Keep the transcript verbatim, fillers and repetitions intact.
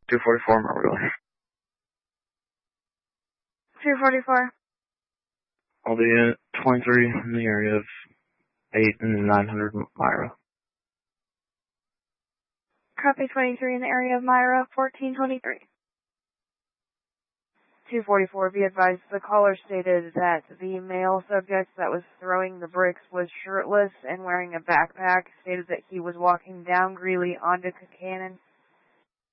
two forty-four, Marble. two forty-four. I'll be at twenty-three in the area of eight and nine hundred Myra. Copy twenty-three in the area of Myra, fourteen twenty-three. two forty-four, be advised, the caller stated that the male subject that was throwing the bricks was shirtless and wearing a backpack, stated that he was walking down Greeley onto Concannon